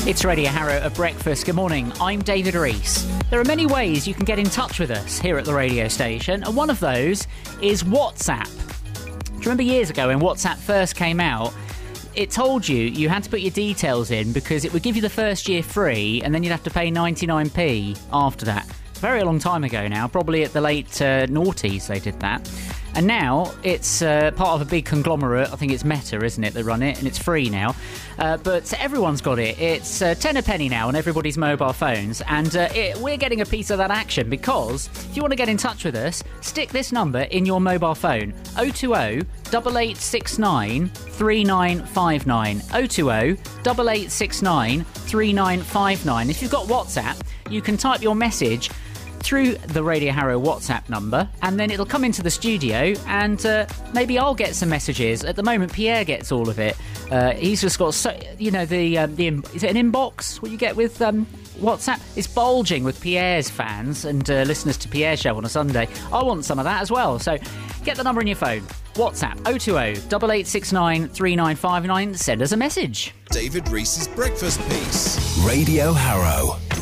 It's Radio Harrow at breakfast. Good morning, I'm David Rees. There are many ways you can get in touch with us here at the radio station, and one of those is WhatsApp. Do you remember years ago when WhatsApp first came out? It told you had to put your details in because it would give you the first year free and then you'd have to pay 99p after that. Very long time ago now, probably at the late noughties they did that. And now it's part of a big conglomerate. I think it's Meta, isn't it, that run it? And it's free now. But everyone's got it. It's 10 a penny now on everybody's mobile phones. And we're getting a piece of that action because if you want to get in touch with us, stick this number in your mobile phone. 020 8869 3959. 020 8869 3959. If you've got WhatsApp, you can type your message through the Radio Harrow WhatsApp number, and then it'll come into the studio, and maybe I'll get some messages. At the moment, Pierre gets all of it. He's just got is it an inbox? What you get with WhatsApp? It's bulging with Pierre's fans and listeners to Pierre's show on a Sunday. I want some of that as well. So get the number in your phone. WhatsApp 020 8869 3959. Send us a message. David Rees's Breakfast Piece. Radio Harrow.